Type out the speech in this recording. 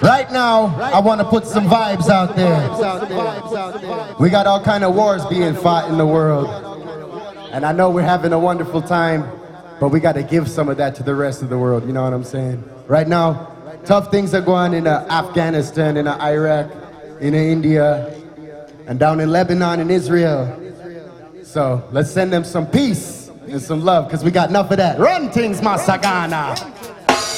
Right now, I want to put some vibes out there. We got all kind of wars being fought in the world. And I know we're having a wonderful time, but we got to give some of that to the rest of the world, you know what I'm saying? Right now, tough things are going on in Afghanistan, in Iraq, in India, and down in Lebanon and Israel. So let's send them some peace and some love, because we got enough of that. Run things, Masagana!